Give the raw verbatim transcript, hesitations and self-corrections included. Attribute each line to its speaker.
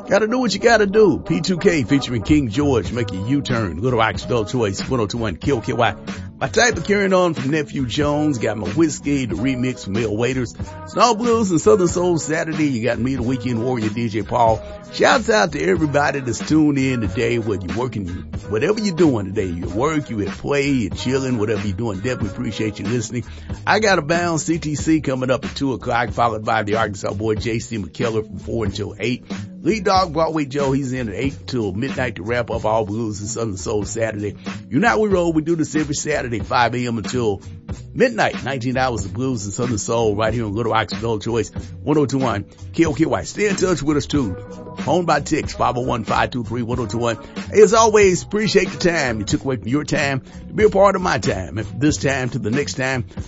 Speaker 1: Gotta do what you gotta do. P two K featuring King George, make a U-turn. Little Rock's Adult Choice, one oh two one Kill K Y. My type of carrying on from Nephew Jones. Got my whiskey, the remix from Mel Waiters. Snow Blues and Southern Soul Saturday. You got me, the Weekend Warrior, D J Paul. Shouts out to everybody that's tuned in today, whether you're working, whatever you're doing today. You at work, you at play, you're chilling, whatever you're doing. Definitely appreciate you listening. I got a bound C T C coming up at two o'clock, followed by the Arkansas boy J C McKellar from four until eight. Lead Dog Broadway Joe, he's in at eight till midnight to wrap up all blues and Southern Soul Saturday. You know how we roll. We do this every Saturday, five a.m. until midnight, nineteen hours of blues and Southern Soul right here on Little Rock's Adult Choice, one oh two one K O K Y. Stay in touch with us too. Phone by text, five oh one, five two three, one oh two one. As always, appreciate the time you took away from your time to be a part of my time. And from this time to the next time,